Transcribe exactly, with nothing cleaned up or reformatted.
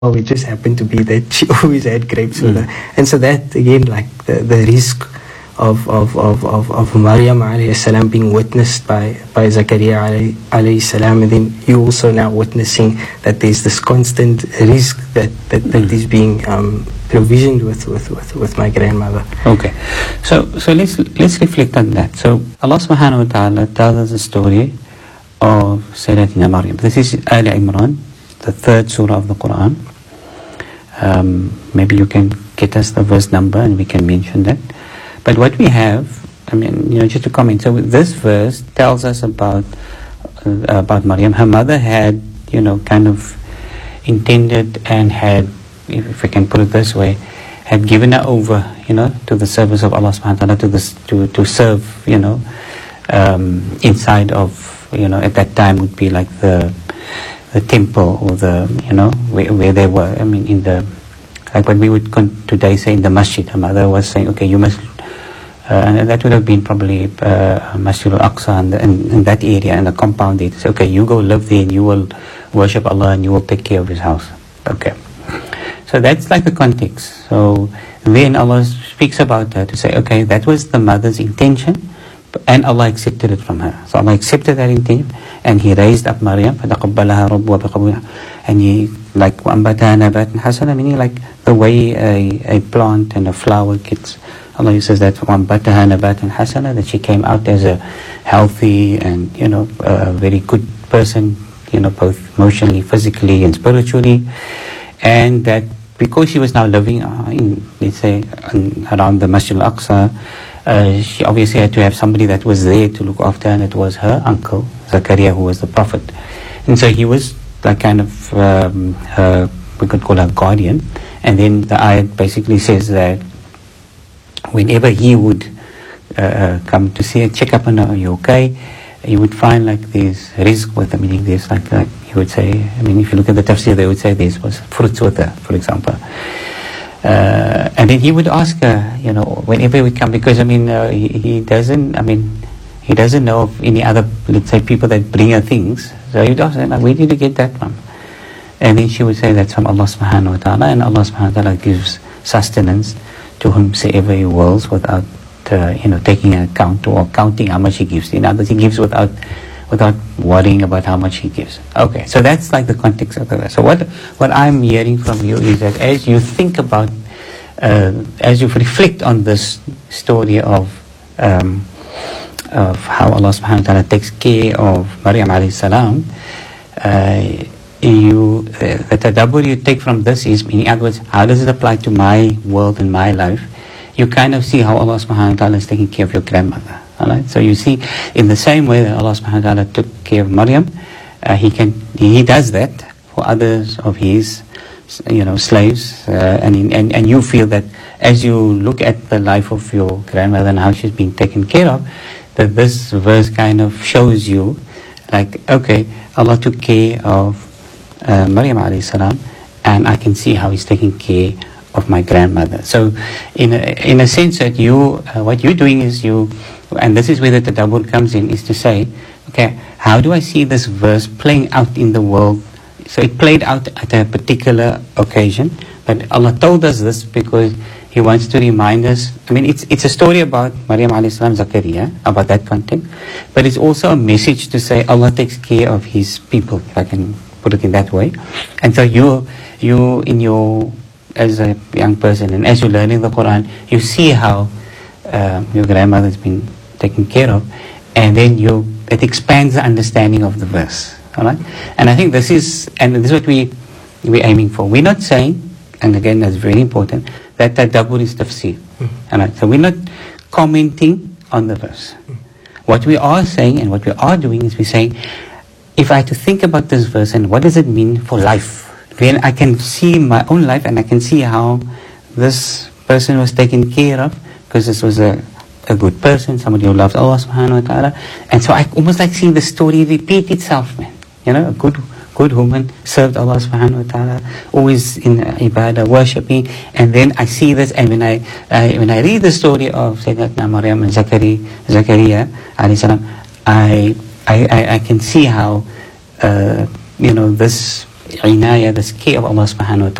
well, it just happened to be that she always had grapes with her. And so that, again, like the, the risk of, of, of, of, of Maryam alayhi salam being witnessed by, by Zakaria alayhi, alayhi salam, and then you also now witnessing that there's this constant risk that, that, that mm. is being um, provisioned with, with, with, with my grandmother. Okay. So so let's let's reflect on that. So Allah subhanahu wa ta'ala tells us the story of Sayyidatina Maryam. This is Al Imran, the third surah of the Quran. Um, maybe you can get us the verse number and we can mention that. But what we have, I mean, you know, just to comment, so this verse tells us about uh, about Maryam. Her mother had, you know, kind of intended and had, if I can put it this way, had given her over, you know, to the service of Allah subhanahu wa ta'ala, to, this, to, to serve, you know, um, inside of, you know, at that time would be like the the temple or the, you know, where, where they were. I mean, in the, like what we would con- today say in the masjid. Her mother was saying, okay, you must, uh, and that would have been probably uh, Masjid al-Aqsa in, in, in that area, in the compound there. So, okay, you go live there and you will worship Allah and you will take care of His house. Okay. So that's like the context. So then Allah speaks about her to say, okay, that was the mother's intention, and Allah accepted it from her. So Allah accepted that intention, and He raised up Maryam, فَتَقَبَّلَهَا رَبُّهَا بِقَبُولِهَا, and He, like, وَأَنبَتَهَا نَبَاتًا حَسَنًا, meaning like the way a, a plant and a flower gets, Allah says that وَأَنبَتَهَا نَبَاتًا حَسَنًا, that she came out as a healthy and, you know, a very good person, you know, both emotionally, physically and spiritually, and that because she was now living uh, in, let's say, um, around the Masjid al-Aqsa, Uh, she obviously had to have somebody that was there to look after her, and it was her uncle, Zakaria, who was the prophet. And so he was like kind of, um, her, we could call her guardian. And then the ayat basically says that whenever he would uh, uh, come to see her, check up on her, are you okay? You would find like there's rizq with her, meaning there's like, like, he would say, I mean, if you look at the tafsir, they would say there was fruits with her, for example. Uh, and then he would ask her, you know, whenever he would come, because I mean, uh, he, he doesn't, I mean, he doesn't know of any other, let's say, people that bring her things. So he would ask her, where did you get that from? And then she would say, that's from Allah subhanahu wa ta'ala, and Allah subhanahu wa ta'ala gives sustenance to whomsoever He wills without, uh, you know, taking account or counting how much He gives. In other words, He gives without without worrying about how much He gives. Okay, so that's like the context of the verse. So what what I'm hearing from you is that as you think about, uh, as you reflect on this story of um, of how Allah subhanahu wa ta'ala takes care of Maryam alayhi salam, uh, you, uh, the tadabbur you take from this is, in other words, how does it apply to my world and my life? You kind of see how Allah subhanahu wa ta'ala is taking care of your grandmother. Alright? So you see, in the same way that Allah subhanahu wa ta'ala took care of Maryam, uh, he can he does that for others of His, you know, slaves, uh, and, in, and and you feel that as you look at the life of your grandmother and how she's being taken care of, that this verse kind of shows you, like, okay, Allah took care of uh, Maryam alayhi salam, and I can see how He's taking care of my grandmother. So in a, in a sense that you, uh, what you're doing is you, and this is where the tadabbur comes in, is to say, okay, how do I see this verse playing out in the world? So it played out at a particular occasion, but Allah told us this because He wants to remind us. I mean, it's it's a story about Maryam alayhi salam, Zakaria, about that context, but it's also a message to say Allah takes care of His people, if I can put it in that way. And so you, you in your, as a young person, and as you're learning the Quran, you see how uh, your grandmother's been taken care of, and then you, it expands the understanding of the verse. All right? And I think this is, and this is what we, we're aiming for. We're not saying, and again that's very important, that tadabbur is tafsir. Mm. All right? So we're not commenting on the verse. Mm. What we are saying and what we are doing is we're saying, if I had to think about this verse and what does it mean for life, then I can see my own life and I can see how this person was taken care of, because this was a a good person, somebody who loved Allah subhanahu wa ta'ala. And so I almost like seeing the story repeat itself, man. You know, a good good woman served Allah subhanahu wa ta'ala, always in ibadah, worshipping. And then I see this, and when I, I when I read the story of Sayyidatna Maryam and Zakaria, Zakaria alayhi salam, I, I, I, I can see how, uh, you know, this inayah, this care of Allah subhanahu wa